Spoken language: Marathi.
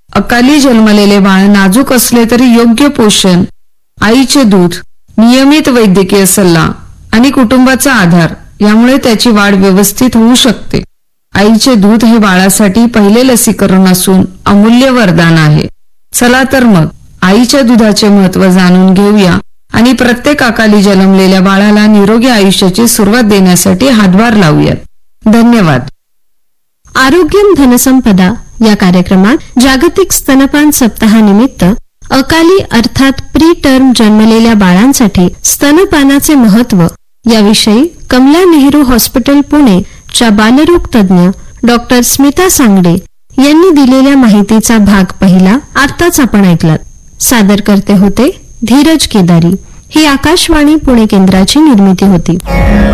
अकाली जन्मलेले बाळ नाजूक असले तरी योग्य पोषण, आईचे दूध, नियमित वैद्यकीय सल्ला आणि कुटुंबाचा आधार यामुळे त्याची वाढ व्यवस्थित होऊ शकते. आईचे दूध हे बाळासाठी पहिले लसीकरण असून अमूल्य वरदान आहे. चला तर मग आईच्या दुधाचे महत्त्व जाणून घेऊया आणि प्रत्येक अकाली जन्मलेल्या बाळाला निरोगी आयुष्याची सुरुवात देण्यासाठी हातभार लावूयात. धन्यवाद. आरोग्यम धनसंपदा या कार्यक्रमात जागतिक स्तनपान सप्ताहानिमित्त अकाली अर्थात प्री टर्म जन्मलेल्या बाळांसाठी स्तनपानाचे महत्त्व याविषयी कमला नेहरू हॉस्पिटल पुणे च्या बालरोग तज्ञ डॉक्टर स्मिता सांगडे यांनी दिलेल्या माहितीचा भाग पहिला आत्ताच आपण ऐकलात. सादर करते होते धीरज केदारी. ही आकाशवाणी पुणे केंद्राची निर्मिती होती.